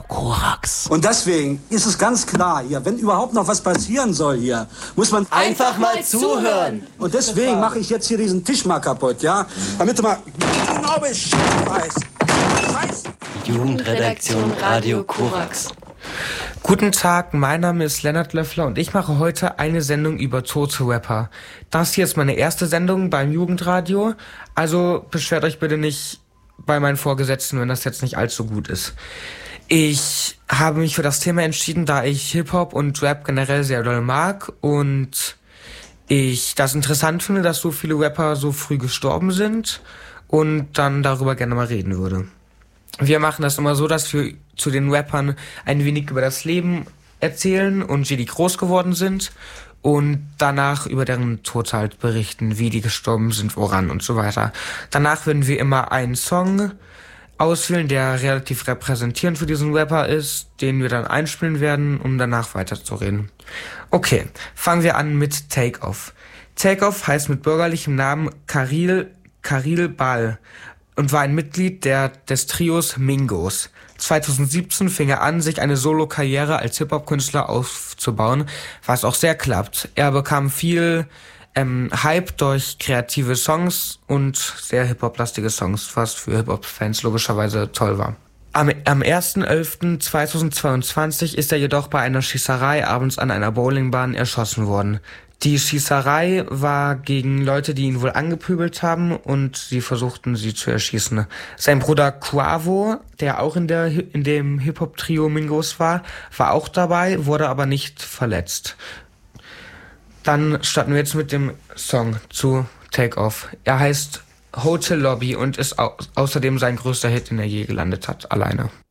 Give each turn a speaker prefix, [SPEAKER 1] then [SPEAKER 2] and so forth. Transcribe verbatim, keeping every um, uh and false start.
[SPEAKER 1] Korax.
[SPEAKER 2] Und deswegen ist es ganz klar hier, wenn überhaupt noch was passieren soll hier, muss man
[SPEAKER 1] einfach mal zuhören.
[SPEAKER 2] Und deswegen mache ich jetzt hier diesen Tisch mal kaputt, ja? Damit du mal genau Bescheid weißt. Scheiß.
[SPEAKER 1] Jugendredaktion Radio Korax.
[SPEAKER 3] Guten Tag, mein Name ist Lennart Löffler und ich mache heute eine Sendung über tote Rapper. Das hier ist meine erste Sendung beim Jugendradio, also beschwert euch bitte nicht bei meinen Vorgesetzten, wenn das jetzt nicht allzu gut ist. Ich habe mich für das Thema entschieden, da ich Hip-Hop und Rap generell sehr doll mag und ich das interessant finde, dass so viele Rapper so früh gestorben sind und dann darüber gerne mal reden würde. Wir machen das immer so, dass wir zu den Rappern ein wenig über das Leben erzählen und wie die groß geworden sind und danach über deren Tod halt berichten, wie die gestorben sind, woran und so weiter. Danach werden wir immer einen Song auswählen, der relativ repräsentierend für diesen Rapper ist, den wir dann einspielen werden, um danach weiterzureden. Okay, fangen wir an mit Take Off. Take Off heißt mit bürgerlichem Namen Karil, Karil Ball und war ein Mitglied der, des Trios Mingos. zweitausendsiebzehn fing er an, sich eine Solo-Karriere als Hip-Hop-Künstler aufzubauen, was auch sehr klappt. Er bekam viel ähm, Hype durch kreative Songs und sehr Hip-Hop-lastige Songs, was für Hip-Hop-Fans logischerweise toll war. Am, am erster elfter zweitausendzweiundzwanzig ist er jedoch bei einer Schießerei abends an einer Bowlingbahn erschossen worden. Die Schießerei war gegen Leute, die ihn wohl angepöbelt haben und sie versuchten, sie zu erschießen. Sein Bruder Quavo, der auch in der in dem Hip-Hop-Trio Mingos war, war auch dabei, wurde aber nicht verletzt. Dann starten wir jetzt mit dem Song zu Take Off. Er heißt Hotel Lobby und ist au- außerdem sein größter Hit, den er je gelandet hat, alleine.